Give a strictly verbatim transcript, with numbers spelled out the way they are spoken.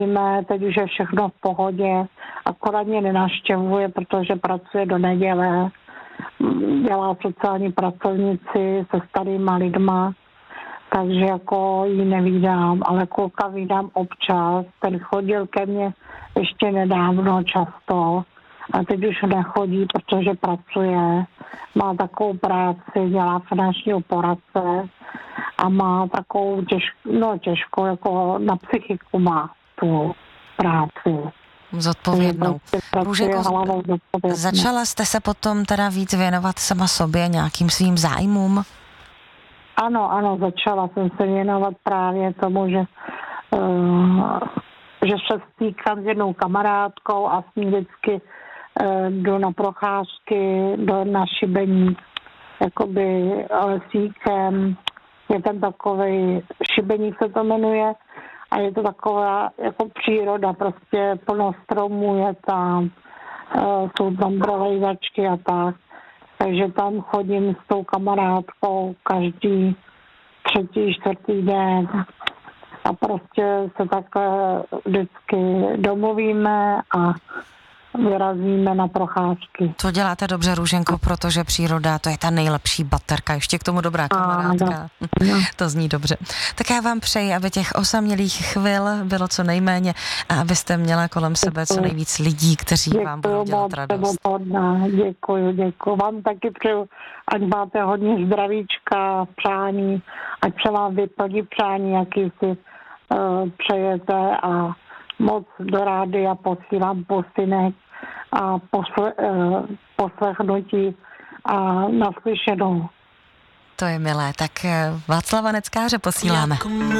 víme, teď už je všechno v pohodě, akorát mě nenavštěvuje, protože pracuje do neděle, dělá sociální pracovnici se starýma lidma, takže jako ji nevídám, ale kluka vídám občas, ten chodil ke mně ještě nedávno často a teď už nechodí, protože pracuje, má takovou práci, dělá finančního poradce a má takovou těžkou, no těžkou, jako na psychiku má tu práci. Zodpovědnou. Růženko, začala jste se potom teda víc věnovat sama sobě, nějakým svým zájmům? Ano, ano, začala jsem se věnovat právě tomu, že, uh, že se stýkám s jednou kamarádkou a s ní vždycky uh, jdu na procházky, do na šibení, jakoby lesíkem. Je tam takovej, šibeník se to jmenuje, a je to taková jako příroda, prostě plno stromů je tam, uh, jsou tam brolejzačky a tak. Takže tam chodím s tou kamarádkou každý třetí, čtvrtý den a prostě se takhle vždycky domluvíme a vyrazíme na procházky. To děláte dobře, Růženko, protože příroda, to je ta nejlepší baterka, ještě k tomu dobrá kamarádka. To zní dobře. Tak já vám přeji, aby těch osamělých chvil bylo co nejméně a abyste měla kolem sebe co nejvíc lidí, kteří děkuju, vám budou dělat radost. Děkuji, děkuji. Vám taky přeju, ať máte hodně zdravíčka, přání, ať se vám vyplní přání, jaký si uh, přejete a moc do rádia posílám posynek a posle, uh, poslechnutí a naslyšenou. To je milé, tak Václava Neckáře posíláme.